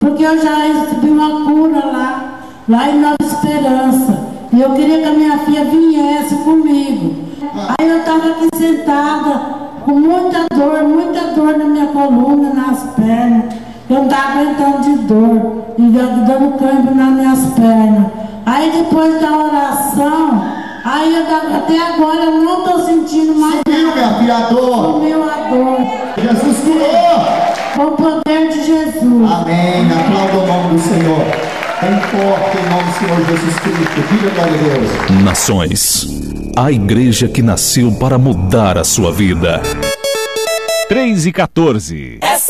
porque eu já recebi uma cura lá em Nova Esperança. E eu queria que a minha filha viesse comigo. Aí eu estava aqui sentada, com muita dor na minha coluna, nas pernas. Eu não estava aguentando de dor, e dando câmbio nas minhas pernas. Aí depois da oração, aí até agora eu não estou sentindo mais. Sumiu, minha filha, a dor. Sumiu a dor. Jesus curou. Com o poder de Jesus. Amém. Aplauda o nome do Senhor. Bem forte em nome do Senhor Jesus Cristo. Diga glória a Deus. Nações, a igreja que nasceu para mudar a sua vida. 3:14.